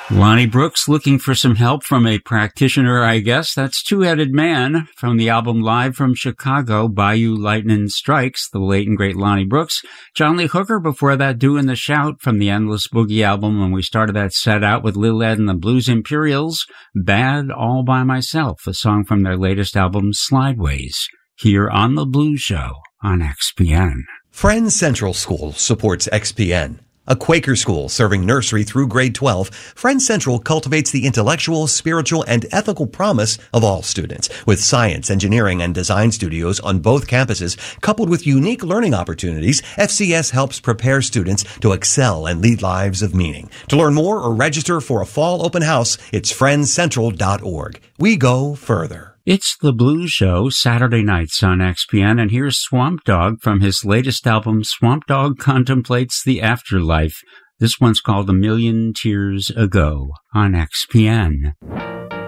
Lonnie Brooks looking for some help from a practitioner, I guess. That's Two-Headed Man from the album Live from Chicago, Bayou Lightning Strikes, the late and great Lonnie Brooks. John Lee Hooker before that, Doing the Shout from the Endless Boogie album, and we started that set out with Lil Ed and the Blues Imperials, Bad All By Myself, a song from their latest album, Slideways, here on The Blues Show on XPN. Friends Central School supports XPN. A Quaker school serving nursery through grade 12, Friends Central cultivates the intellectual, spiritual, and ethical promise of all students. With science, engineering, and design studios on both campuses, coupled with unique learning opportunities, FCS helps prepare students to excel and lead lives of meaning. To learn more or register for a fall open house, it's friendscentral.org. We go further. It's The Blues Show, Saturday nights on XPN, and here's Swamp Dogg from his latest album, Swamp Dogg Contemplates the Afterlife. This one's called A Million Tears Ago on XPN.